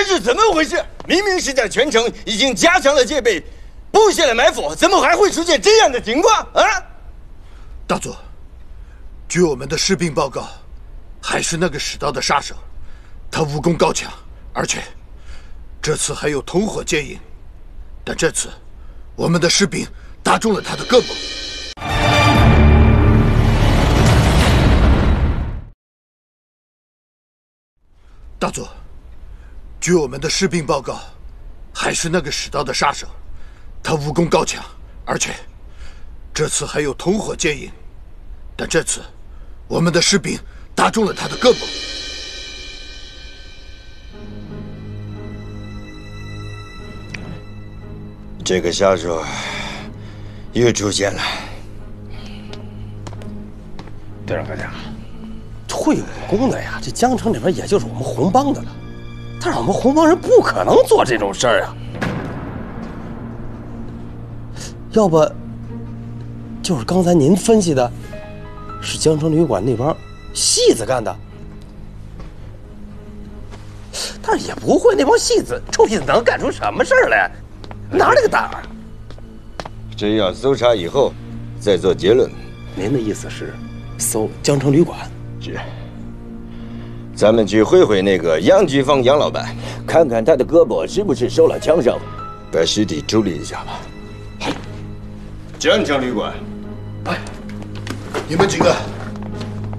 这是怎么回事？明明是在全城已经加强了戒备，布下了埋伏，怎么还会出现这样的情况啊？ 大佐，据我们的士兵报告，还是那个使刀的杀手，他武功高强，而且这次还有同伙接应。但这次，我们的士兵打中了他的胳膊。大佐，据我们的士兵报告，还是那个使刀的杀手，他武功高强，而且这次还有同伙接应。但这次，我们的士兵打中了他的胳膊。 这个杀手又出现了。 队长阁下，会武功的呀，这江城里边也就是我们红帮的了。但是我们红帮人不可能做这种事儿啊。要不，就是刚才您分析的，是江城旅馆那帮戏子干的。但是也不会，那帮戏子、臭戏子能干出什么事儿来？哪那个胆儿？ 这要搜查以后再做结论。 您的意思是，搜江城旅馆？ 是。咱们去会会那个杨菊芳杨老板，看看他的胳膊是不是受了枪伤，把尸体处理一下吧。江城旅馆。 哎，你们几个